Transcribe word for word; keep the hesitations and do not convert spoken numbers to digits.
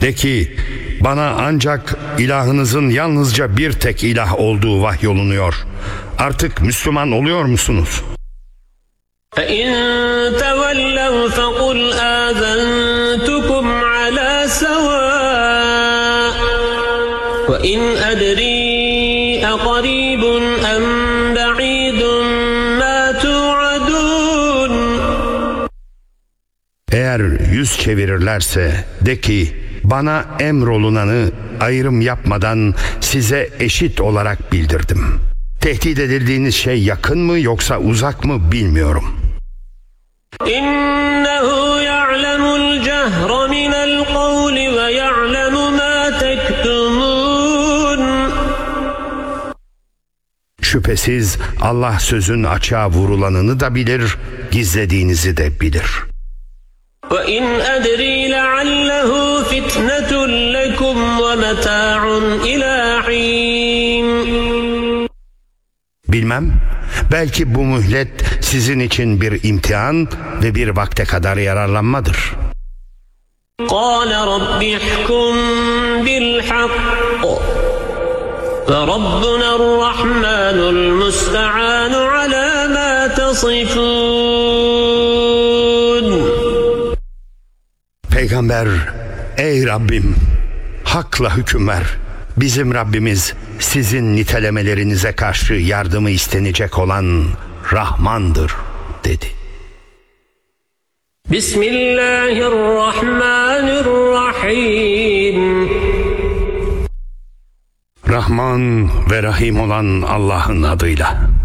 De ki, bana ancak ilahınızın yalnızca bir tek ilah olduğu vahyolunuyor. Artık Müslüman oluyor musunuz? فَاِنْ تَوَلَّوْا فَقُلْ آذَنْتُكُمْ عَلَى سَوَاءٍ وَاِنْ أَدْرِي أَقَرِيبٌ أَمْ بَعِيدٌ مَا تُوعَدُونَ. Eğer yüz çevirirlerse de ki, bana emrolunanı ayrım yapmadan size eşit olarak bildirdim. Tehdit edildiğiniz şey yakın mı yoksa uzak mı bilmiyorum. İnnehu ya'lemul cehre minel kavli ve ya'lemu ma tektumun. Şüphesiz Allah sözün açığa vurulanını da bilir, gizlediğinizi de bilir. وَاِنْ أَدْرِي لَعَلَّهُ فِتْنَةٌ لَكُمْ وَمَتَاعٌ إِلَى حِينٍ. Bilmem, belki bu mühlet sizin için bir imtihan ve bir vakte kadar yararlanmadır. قَالَ رَبِّ احْكُمْ بِالْحَقِّ وَرَبُّنَا الرَّحْمَنُ الْمُسْتَعَانُ عَلَى مَا تَصِفُونَ. Peygamber, ey Rabbim, hakla hüküm ver. Bizim Rabbimiz sizin nitelemelerinize karşı yardımı istenecek olan Rahmandır dedi. Bismillahirrahmanirrahim. Rahman ve Rahim olan Allah'ın adıyla.